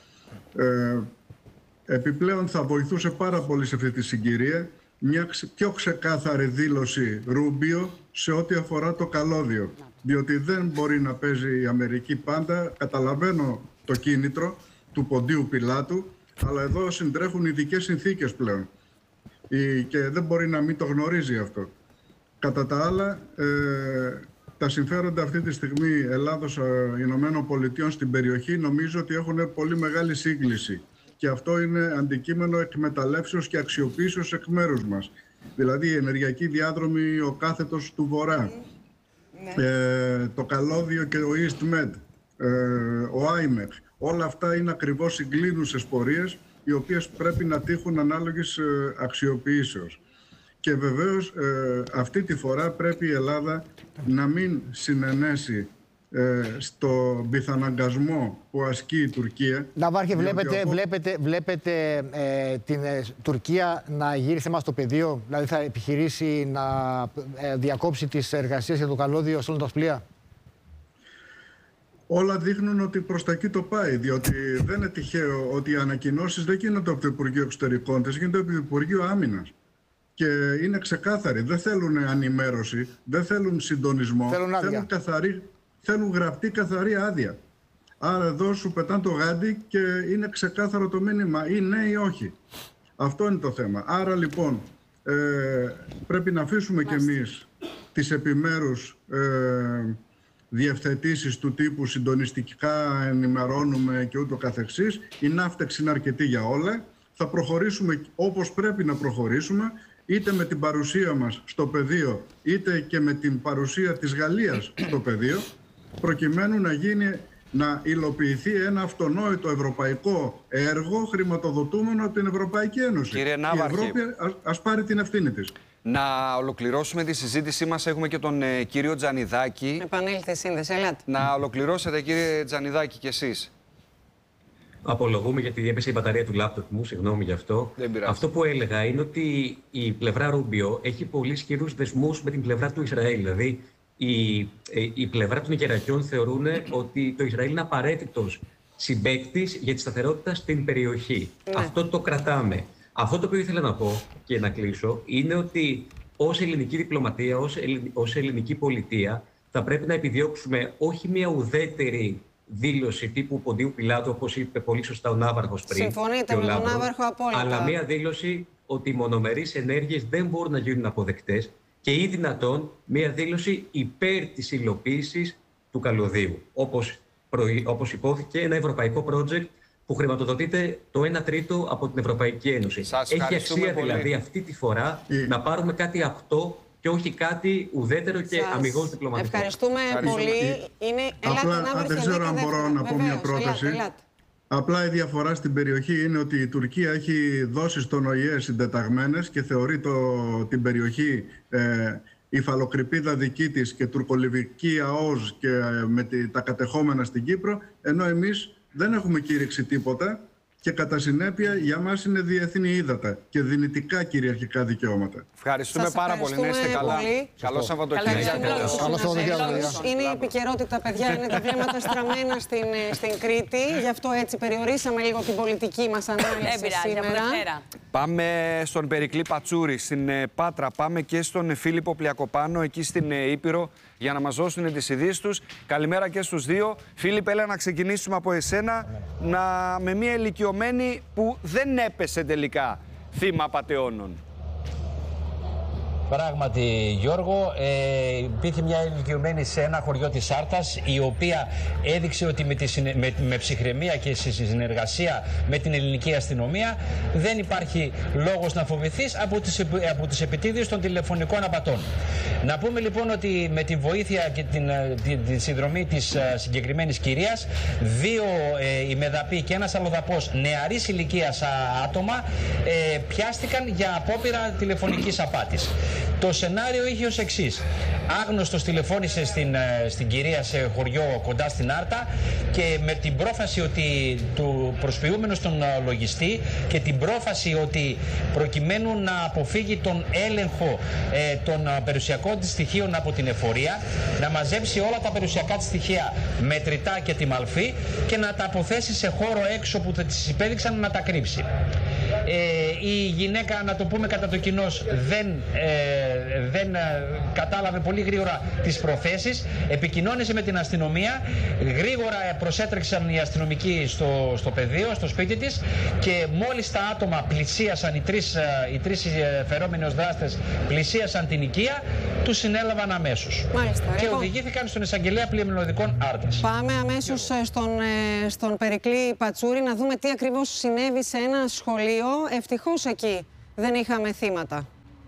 Επιπλέον θα βοηθούσε πάρα πολύ σε αυτή τη συγκυρία μια πιο ξεκάθαρη δήλωση Ρούμπιο σε ό,τι αφορά το καλώδιο. Διότι δεν μπορεί να παίζει η Αμερική πάντα. Καταλαβαίνω το κίνητρο του Ποντίου Πιλάτου, αλλά εδώ συντρέχουν ειδικές συνθήκες πλέον. Και δεν μπορεί να μην το γνωρίζει αυτό. Κατά τα άλλα, τα συμφέροντα αυτή τη στιγμή Ελλάδος Ηνωμένων Πολιτειών στην περιοχή νομίζω ότι έχουν πολύ μεγάλη σύγκληση. Και αυτό είναι αντικείμενο εκμεταλλεύσεως και αξιοποίησεως εκ μέρους μας. Δηλαδή η ενεργειακή διάδρομη, ο κάθετος του Βορρά, το καλώδιο και ο EastMed, ο IMEC, όλα αυτά είναι ακριβώς συγκλίνουσες πορείες οι οποίες πρέπει να τύχουν ανάλογης αξιοποιήσεως. Και βεβαίως αυτή τη φορά πρέπει η Ελλάδα να μην συνενέσει στο πιθαναγκασμό που ασκεί η Τουρκία. Ναυάρχε, βλέπετε την Τουρκία να γύρει θέμα στο πεδίο, δηλαδή θα επιχειρήσει να διακόψει τις εργασίες για το καλώδιο σε όλα τα πλοία? Όλα δείχνουν ότι προς τα εκεί το πάει, διότι δεν είναι τυχαίο ότι οι ανακοινώσεις δεν γίνονται από το Υπουργείο Εξωτερικών, γίνονται από το Υπουργείο Άμυνας. Και είναι ξεκάθαροι, δεν θέλουν ανημέρωση, δεν θέλουν συντονισμό, θέλουν γραπτή καθαρή άδεια. Άρα εδώ σου πετάνε το γάντι και είναι ξεκάθαρο το μήνυμα, ή ναι ή όχι. Αυτό είναι το θέμα. Άρα λοιπόν πρέπει να αφήσουμε κι εμείς τις επιμέρους διευθετήσεις του τύπου συντονιστικά ενημερώνουμε και ούτω καθεξής. Η ναύτεξη είναι αρκετή για όλα. Θα προχωρήσουμε όπως πρέπει να προχωρήσουμε, είτε με την παρουσία μας στο πεδίο, είτε και με την παρουσία της Γαλλίας στο πεδίο, προκειμένου να υλοποιηθεί ένα αυτονόητο ευρωπαϊκό έργο χρηματοδοτούμενο από την Ευρωπαϊκή Ένωση. Κύριε Ναύαρχε, η Ευρώπη ας πάρει την ευθύνη της. Να ολοκληρώσουμε τη συζήτησή μας. Έχουμε και τον κύριο Τζανιδάκη. Επανήλθε σύνδεση, ελάτε. Να ολοκληρώσετε, κύριε Τζανιδάκη, κι εσείς. Απολογούμε γιατί έπεσε η μπαταρία του λάπτοπ μου, συγγνώμη γι' αυτό. Αυτό που έλεγα είναι ότι η πλευρά Ρούμπιο έχει πολύ ισχυρούς δεσμούς με την πλευρά του Ισραήλ. Δηλαδή, η πλευρά των Γερακιών θεωρούν ότι το Ισραήλ είναι απαραίτητος συμπαίκτης για τη σταθερότητα στην περιοχή. Αυτό το κρατάμε. Αυτό το οποίο ήθελα να πω και να κλείσω είναι ότι ως ελληνική διπλωματία, ως ελληνική πολιτεία, θα πρέπει να επιδιώξουμε όχι μια ουδέτερη δήλωση τύπου Ποντίου Πιλάτου, όπως είπε πολύ σωστά ο Ναύαρχος πριν. Συμφωνείτε με τον Ναύαρχο απόλυτα. Αλλά μια δήλωση ότι οι μονομερείς ενέργειες δεν μπορούν να γίνουν αποδεκτές και ή δυνατόν μια δήλωση υπέρ της υλοποίησης του καλωδίου. Όπως υπόθηκε, ένα ευρωπαϊκό project που χρηματοδοτείται το 1 τρίτο από την Ευρωπαϊκή Ένωση. Έχει αξία δηλαδή αυτή τη φορά να πάρουμε κάτι απτό και όχι κάτι ουδέτερο και αμιγώς διπλωματικό. Ευχαριστούμε πολύ. Δεν ξέρω αν μπορώ να πω μια πρόταση. Απλά η διαφορά στην περιοχή είναι ότι η Τουρκία έχει δώσει στον ΟΗΕ συντεταγμένες και θεωρεί την περιοχή υφαλοκρηπίδα δική της και τουρκολιβική ΑΟΣ και με τα κατεχόμενα στην Κύπρο, ενώ εμείς δεν έχουμε κήρυξει τίποτα και κατά συνέπεια για μας είναι διεθνή ύδατα και δυνητικά κυριαρχικά δικαιώματα. Ευχαριστούμε πάρα πολύ. Να είστε καλά. Καλό Σαββατοκύριακο. Είναι η επικαιρότητα, παιδιά. Είναι τα βλέμματα στραμμένα στην Κρήτη. Γι' αυτό έτσι περιορίσαμε λίγο την πολιτική μας ανάλυση σήμερα. Πάμε στον Περικλή Πατσούρη, στην Πάτρα. Πάμε και στον Φίλιππο Πλιακοπάνο, εκεί στην Ήπειρο, για να μας δώσουν τις ειδήσεις τους. Καλημέρα και στους δύο. Φίλιππε, έλα να ξεκινήσουμε από εσένα με μια ηλικιωμένη που δεν έπεσε τελικά θύμα απατεώνων. Πράγματι, Γιώργο, υπήρχε μια ηλικιωμένη σε ένα χωριό της Άρτας, η οποία έδειξε ότι με ψυχραιμία και σε συνεργασία με την ελληνική αστυνομία δεν υπάρχει λόγος να φοβηθείς από τις επιτίδιες των τηλεφωνικών απατών. Να πούμε λοιπόν ότι με την βοήθεια και την συνδρομή της συγκεκριμένης κυρίας, δύο ημεδαποί και ένας αλλοδαπός νεαρής ηλικίας άτομα πιάστηκαν για απόπειρα τηλεφωνικής απάτης. Το σενάριο είχε ως εξής. Άγνωστος τηλεφώνησε στην κυρία σε χωριό κοντά στην Άρτα και με την πρόφαση ότι του προσποιούμενου στον λογιστή και την πρόφαση ότι προκειμένου να αποφύγει τον έλεγχο των περιουσιακών της στοιχείων από την εφορία, να μαζέψει όλα τα περιουσιακά της στοιχεία μετρητά και τη μαλφή και να τα αποθέσει σε χώρο έξω που της υπέδειξαν να τα κρύψει. Η γυναίκα, να το πούμε κατά το κοινός, δεν κατάλαβε πολύ γρήγορα τις προθέσεις, επικοινώνησε με την αστυνομία, γρήγορα προσέτρεξαν οι αστυνομικοί στο πεδίο, στο σπίτι της και μόλις τα άτομα πλησίασαν, οι τρεις φερόμενοι ως δράστες πλησίασαν την οικία, τους συνέλαβαν αμέσως. Μάλιστα, και οδηγήθηκαν στον εισαγγελέα πλημμυροδικών Άρτας. Πάμε αμέσως στον Περικλή Πατσούρη να δούμε τι ακριβώς συνέβη σε ένα σχολείο. Ευτυχώς εκεί δεν είχαμε θύματα.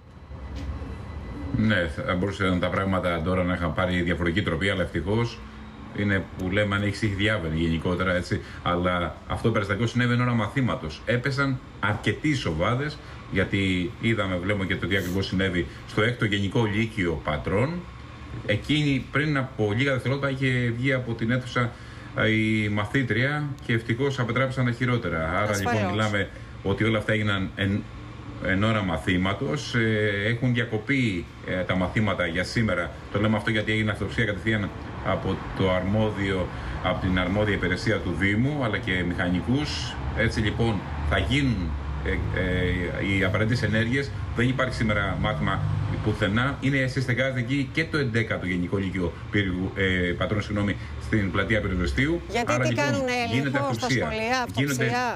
Ναι, θα μπορούσαν τα πράγματα τώρα να είχαν πάρει διαφορετική τροπή, αλλά ευτυχώς είναι που λέμε αν έχει διάβαινε γενικότερα, έτσι. Αλλά αυτό το περιστατικό συνέβη εν ώρα μαθήματος. Έπεσαν αρκετοί σοβάδες, γιατί βλέπουμε και το τι ακριβώς συνέβη στο 6ο Γενικό Λύκειο Πατρών. Εκείνη πριν από λίγα δευτερόλεπτα είχε βγει από την αίθουσα η μαθήτρια και ευτυχώς απετράπησαν τα χειρότερα. Άρα λοιπόν μιλάμε ότι όλα αυτά έγιναν εν ώρα μαθήματος. Έχουν διακοπεί τα μαθήματα για σήμερα. Το λέμε αυτό γιατί έγινε αυτοψία κατευθείαν από την αρμόδια υπηρεσία του Δήμου, αλλά και μηχανικούς. Έτσι λοιπόν θα γίνουν οι απαραίτητες ενέργειες. Δεν υπάρχει σήμερα μάθημα πουθενά. Συστεγάζεται εκεί και το 11ο Γενικό Λύκειο Πατρών, στην πλατεία Πυροσβεστίου. Γιατί άρα, τι λοιπόν, κάνουν έλεγχο στα σχολεία, αυτοψία?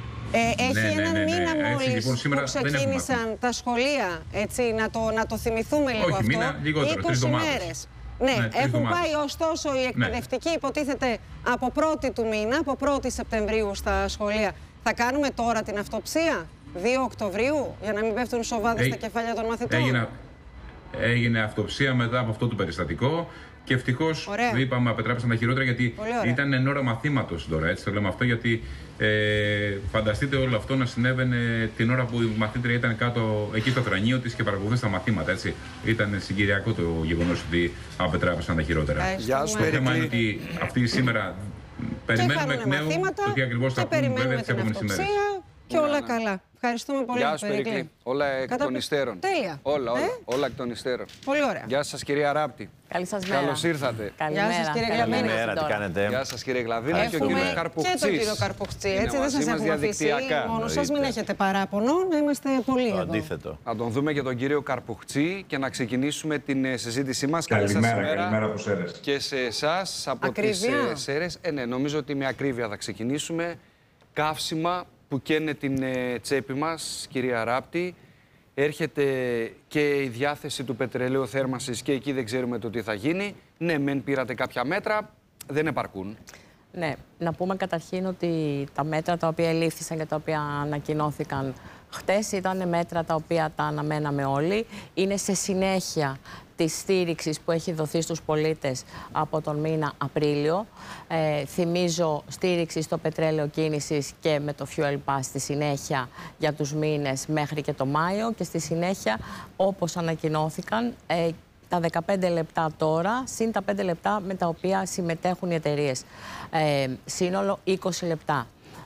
Έχει έναν μήνα μόλις λοιπόν, που ξεκίνησαν τα σχολεία, έτσι, να το θυμηθούμε λίγο. Όχι, μήνα, λιγότερο, 20 μέρες. Ναι, έχουν πάει ωστόσο οι εκπαιδευτικοί, υποτίθεται, από 1η του μήνα, από 1η Σεπτεμβρίου στα σχολεία. Θα κάνουμε τώρα την αυτοψία, 2 Οκτωβρίου, για να μην πέφτουν σοβάδες στα κεφάλια των μαθητών. Έγινε αυτοψία μετά από αυτό το περιστατικό. Και ευτυχώς, είπαμε, απετράπησαν τα χειρότερα, γιατί ήταν εν ώρα μαθήματος τώρα. Έτσι το λέμε αυτό, γιατί φανταστείτε όλο αυτό να συνέβαινε την ώρα που η μαθήτρια ήταν κάτω εκεί στο θρανείο της και παρακολουθούσε τα μαθήματα. Έτσι. Ήταν συγκυριακό το γεγονός ότι απετράπησαν τα χειρότερα. Το θέμα είναι ότι αυτοί σήμερα περιμένουμε εκ νέου το τι ακριβώς θα πούμε βέβαια τις επόμενες ημέρες. Και όλα καλά. Ευχαριστούμε πολύ. Γεια σου, Περικλή. Όλα εκ των υστέρων. Τέλεια. Όλα εκ των υστέρων. Πολύ ωραία. Γεια σας, κυρία Ράπτη. Καλή σας μέρα. Καλώς ήρθατε. Γεια σας, κύριε Γλαβίνα. Καλημέρα, τι κάνετε? Γεια σας, κύριε Γλαβίνα. Και ο κύριος Καρπουχτσής. Και τον κύριο Καρπουχτσή. Έτσι δεν σας έχουμε αφήσει μόνο σας. Μην έχετε παράπονο. Να είμαστε πολύ εδώ. Αντίθετο. Να τον δούμε και τον κύριο Καρπουχτσή και να ξεκινήσουμε την συζήτησή μας. Καλημέρα από Σέρρες. Και σε εσάς από τις Σέρρες. Ναι, νομίζω ότι με ακρίβεια θα ξεκινήσουμε. Καύσιμα που καίνε την τσέπη μας, κυρία Ράπτη. Έρχεται και η διάθεση του πετρελαίου θέρμανσης και εκεί δεν ξέρουμε το τι θα γίνει. Ναι, μεν πήρατε κάποια μέτρα, δεν επαρκούν. Ναι, να πούμε καταρχήν ότι τα μέτρα τα οποία ελήφθησαν και τα οποία ανακοινώθηκαν χτες ήταν μέτρα τα οποία τα αναμέναμε όλοι. Είναι σε συνέχεια της στήριξης που έχει δοθεί στους πολίτες από τον μήνα Απρίλιο. Θυμίζω στήριξη στο πετρέλαιο κίνησης και με το Fuel Pass στη συνέχεια για τους μήνες μέχρι και το Μάιο και στη συνέχεια, όπως ανακοινώθηκαν, τα 15 λεπτά τώρα, συν τα 5 λεπτά με τα οποία συμμετέχουν οι εταιρείες. Σύνολο 20 λεπτά.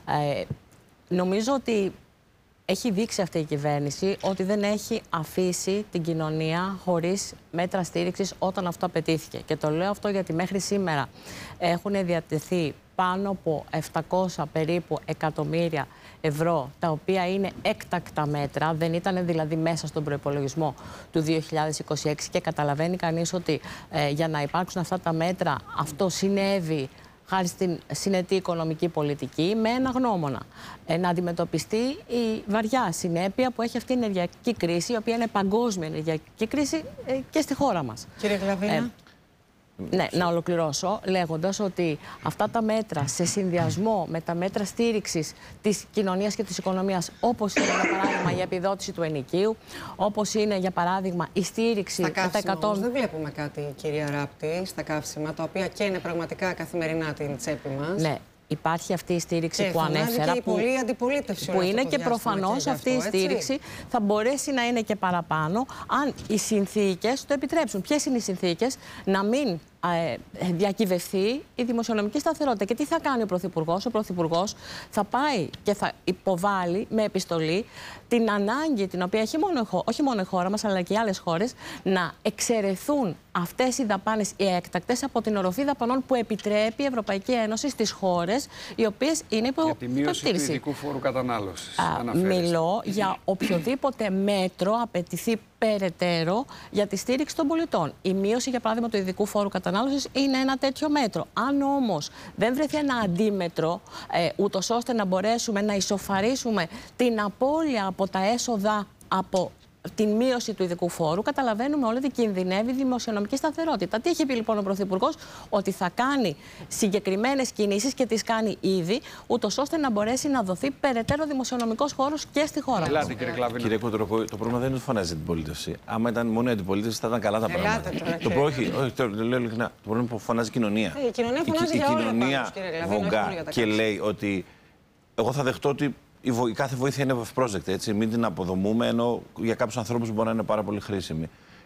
Νομίζω ότι έχει δείξει αυτή η κυβέρνηση ότι δεν έχει αφήσει την κοινωνία χωρίς μέτρα στήριξης όταν αυτό απαιτήθηκε. Και το λέω αυτό γιατί μέχρι σήμερα έχουν διατεθεί πάνω από 700 περίπου εκατομμύρια ευρώ, τα οποία είναι έκτακτα μέτρα, δεν ήταν δηλαδή μέσα στον προϋπολογισμό του 2026 και καταλαβαίνει κανείς ότι για να υπάρξουν αυτά τα μέτρα αυτό συνέβη χάρη στην συνετή οικονομική πολιτική, με ένα γνώμονα. Να αντιμετωπιστεί η βαριά συνέπεια που έχει αυτή η ενεργειακή κρίση, η οποία είναι παγκόσμια ενεργειακή κρίση και στη χώρα μας. Κύριε Γλαβίνα. Ναι, να ολοκληρώσω λέγοντας ότι αυτά τα μέτρα σε συνδυασμό με τα μέτρα στήριξης της κοινωνίας και της οικονομίας, όπως είναι για παράδειγμα η επιδότηση του ενοικίου, όπως είναι για παράδειγμα η στήριξη στα καύσιμα, όμως δεν βλέπουμε κάτι, κυρία Ράπτη, στα καύσιμα, τα οποία καίνε πραγματικά καθημερινά την τσέπη μας. Ναι. υπάρχει αυτή η στήριξη που ανέφερα. Και η πολλή αντιπολίτευση που είναι και προφανώς αυτή η στήριξη θα μπορέσει να είναι και παραπάνω αν οι συνθήκες το επιτρέψουν. Ποιες είναι οι συνθήκες? Να μην διακυβευθεί η δημοσιονομική σταθερότητα. Και τι θα κάνει ο Πρωθυπουργός? Ο Πρωθυπουργός θα πάει και θα υποβάλει με επιστολή την ανάγκη την οποία έχει όχι μόνο η χώρα μας αλλά και οι άλλες χώρες να εξαιρεθούν αυτές οι δαπάνες, οι έκτακτες, από την οροφή δαπανών που επιτρέπει η Ευρωπαϊκή Ένωση στις χώρες οι οποίες είναι υπό για τη μείωση του ειδικού φόρου κατανάλωσης. Μιλώ για οποιοδήποτε μέτρο απαιτηθεί περαιτέρω για τη στήριξη των πολιτών. Η μείωση, για παράδειγμα, του ειδικού φόρου κατανάλωσης είναι ένα τέτοιο μέτρο. Αν όμως δεν βρεθεί ένα αντίμετρο, ούτως ώστε να μπορέσουμε να ισοφαρίσουμε την απώλεια από τα έσοδα από την μείωση του ειδικού φόρου, καταλαβαίνουμε όλοι ότι κινδυνεύει η δημοσιονομική σταθερότητα. Τι έχει πει λοιπόν ο Πρωθυπουργός? Ότι θα κάνει συγκεκριμένες κινήσεις και τις κάνει ήδη, ούτως ώστε να μπορέσει να δοθεί περαιτέρω δημοσιονομικός χώρος και στη χώρα μας. Κύριε Κοντροκόη, το πρόβλημα δεν είναι ότι φωνάζει την αντιπολίτευση. Άμα ήταν μόνο η αντιπολίτευση, θα ήταν καλά τα πράγματα. Το λέω ειλικρινά. Το πρόβλημα είναι που φωνάζει η κοινωνία. Η κοινωνία φωνάζει για όλα. Η κοινωνία βογκά και λέει ότι εγώ θα δεχτώ ότι η κάθε βοήθεια είναι ευπρόσδεκτη, έτσι. Μην την αποδομούμε, ενώ για κάποιους ανθρώπους μπορεί να είναι πάρα πολύ χρήσιμη.